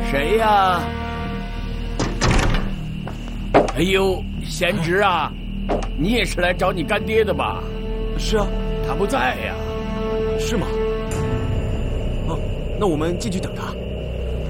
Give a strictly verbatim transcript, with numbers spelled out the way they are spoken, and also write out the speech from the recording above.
谁呀？哎呦，贤侄啊，你也是来找你干爹的吧？ 是啊， 他不在呀。 是吗？哦，那我们进去等他。